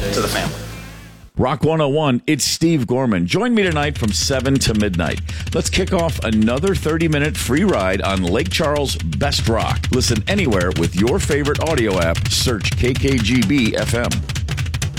to the family. Rock 101, it's Steve Gorman. Join me tonight from 7 to midnight. Let's kick off another 30-minute free ride on Lake Charles' best rock. Listen anywhere with your favorite audio app. Search KKGB FM.